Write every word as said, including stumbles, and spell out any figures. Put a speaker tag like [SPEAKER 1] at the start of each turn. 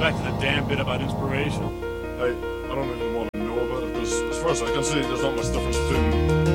[SPEAKER 1] back to the damn bit about inspiration.
[SPEAKER 2] Hey, I don't even want to know about it, because as far as I can see, there's not much difference between